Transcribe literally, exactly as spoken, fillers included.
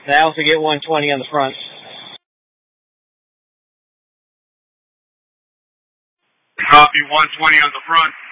And I also get one twenty on the front. Copy, one twenty on the front.